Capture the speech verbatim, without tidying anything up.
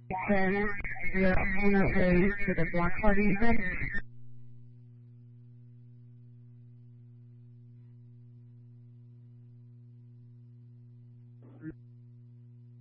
So you're on the way to the block party event?